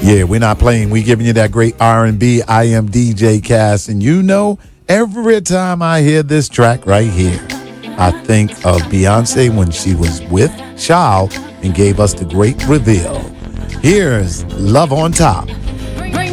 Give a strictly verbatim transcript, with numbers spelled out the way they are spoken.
Yeah, we're not playing. We giving you that great R and B. I am D J Cass, and you know, every time I hear this track right here, I think of Beyonce when she was with Child and gave us the great reveal. Here's Love on Top.